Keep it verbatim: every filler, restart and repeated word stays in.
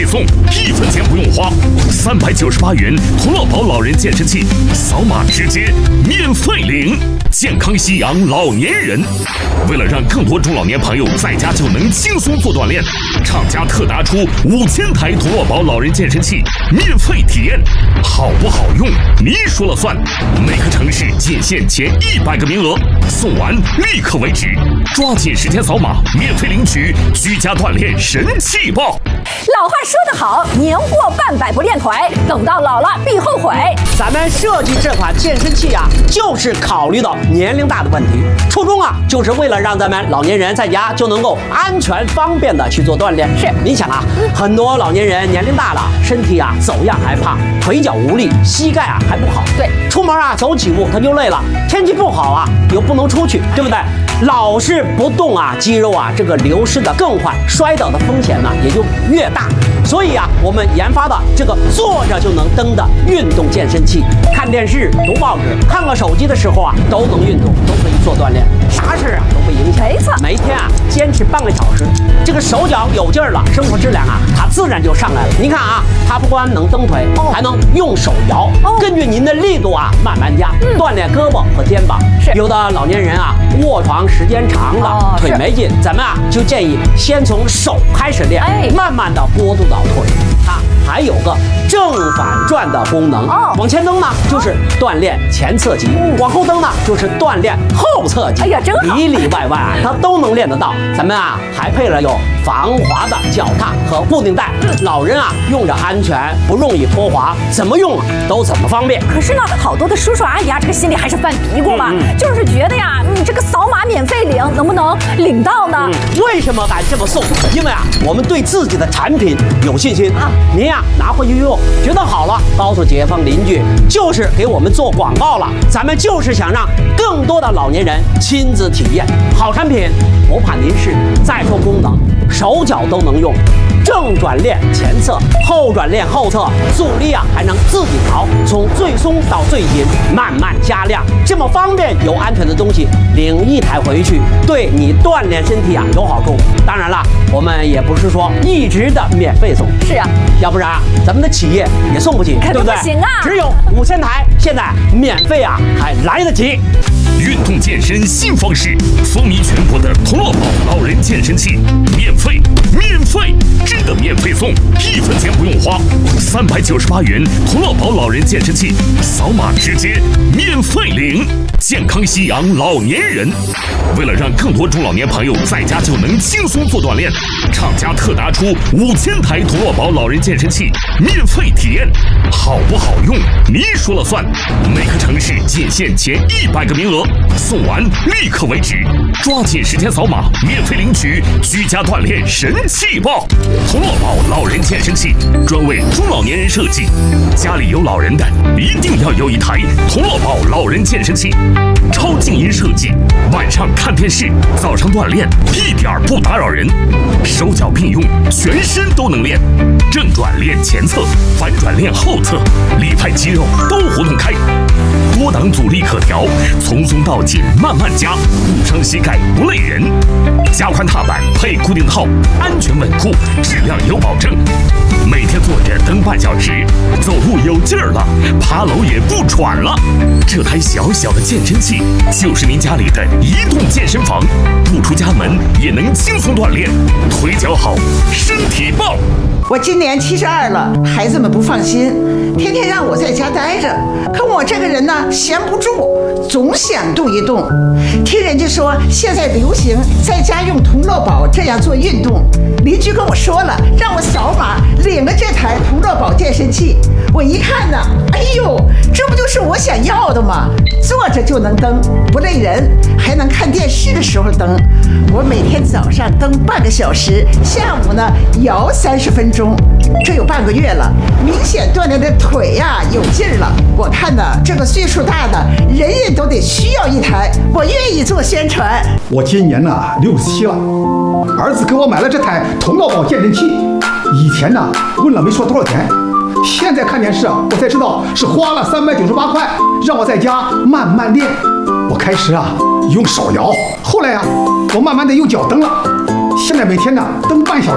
送，一分钱不用花，三百九十八元同乐宝老人健身器，扫码直接免费领。健康夕阳老年人，为了让更多中老年朋友在家就能轻松做锻炼，厂家特拿出五千台同乐宝老人健身器免费体验，好不好用你说了算。每个城市仅限前一百个名额，送完立刻为止，抓紧时间扫码免费领取居家锻炼神器包。 老话说得好，年过半百不练腿，等到老了必后悔。 咱们设计这款健身器啊，就是考虑到年龄大的问题，初衷啊，就是为了让咱们老年人在家就能够安全方便的去做锻炼。 是， 你想啊，很多老年人年龄大了，身体啊走样害怕，腿脚无力，膝盖啊还不好。 对， 出门啊走几步他就累了，天气不好啊又不能出去，对不对？老是不动啊，肌肉啊这个流失的更快，摔倒的风险呢也就越大。所以啊，我们研发的这个坐着就能蹬的运动健身器，看电视、读报纸、看个手机的时候啊，都能运动，都可以做锻炼，啥事啊都不影响。 没错， 每天啊坚持半个小时，这个手脚有劲儿了，生活质量啊它自然就上来了。您看啊，它不光能蹬腿， 哦、 还能用手摇，哦、根据您的力度啊慢慢加，嗯、锻炼胳膊和肩膀。 是有的老年人啊卧床时间长了，哦、腿没劲，咱们啊就建议先从手开始练，哎、慢慢的过渡到腿。它还有个正反转的功能，哦、往前蹬呢就是锻炼前侧肌，嗯、往后蹬呢就是锻炼后侧肌。 哎呀，真好， 里里外外啊它都能练得到。咱们啊还配了有防滑的脚踏和固定带，嗯、老人啊用着安全，不容易脱滑，怎么用都怎么方便。 可是呢，好多的叔叔阿姨啊，这个心里还是犯嘀咕嘛，嗯、就是觉得呀，嗯，这个扫码免费领，能不能领到呢？ 嗯、为什么敢这么送？因为啊，我们对自己的产品有信心啊。您呀、啊、拿回去用，觉得好了，告诉街坊邻居，就是给我们做广告了。咱们就是想让更多的老年人亲自体验好产品，不怕您试。再说功能，手脚都能用。正转练前侧，后转练后侧，阻力啊还能自己调，从最松到最紧，慢慢加量，这么方便又安全的东西，领一台回去，对你锻炼身体啊有好处。当然了，我们也不是说一直的免费送， 是啊， 要不然咱们的企业也送不起，对不对？ 不行啊， 只有五千台，现在免费啊还来得及。 运动健身新方式，风靡全国的同乐宝老人健身器，免费，免费，真的免费送，一分钱不用花，三百九十八元同乐宝老人健身器，扫码直接免费领。健康夕阳老年人，为了让更多中老年朋友在家就能轻松做锻炼，厂家特拿出五千台同乐宝老人健身器免费体验，好不好用你说了算。每个城市仅限前一百个名额，送完立刻为止，抓紧时间扫码免费领取居家锻炼神器包。同乐宝老人健身器专为中老年人设计，家里有老人的一定要有一台同乐宝老人健身器，超静音设计，晚上看电视，早上锻炼一点不打扰人，手脚并用，全身都能练，正转练前侧，反转练后侧，里派肌肉都活动开，多档阻力可调，从松到紧慢慢加，不伤膝盖不累人，加宽踏板配固定套，安全稳固，质量有保证。每天坐着蹬半小时，走路有劲儿了，爬楼也不喘了。这台小小的健身器就是您家里的移动健身房，不出家门也能轻松锻炼，腿脚好，身体棒。 我今年七十二了，孩子们不放心，天天让我在家待着。可我这个人呢，闲不住，总想动一动。听人家说现在流行在家用同乐宝这样做运动，邻居跟我说了，让我扫码领了这台同乐宝健身器。我一看呢，哎呦，这不就是我想要的吗？坐着就能蹬，不累人，还能看电视的时候蹬。我每天早上蹬半个小时，下午呢摇三十分钟，这有半个月了，明显锻炼的腿呀、啊、有劲儿了。我看呢，这个岁数大的人人都得需要一台，我愿意做宣传。 我今年呢六十七了，儿子给我买了这台同乐宝健身器，以前呢问了没说多少钱。现在看电视啊，我才知道是花了三百九十八块，让我在家慢慢练。我开始啊用手摇，后来啊我慢慢的用脚蹬了，现在每天呢蹬半小时。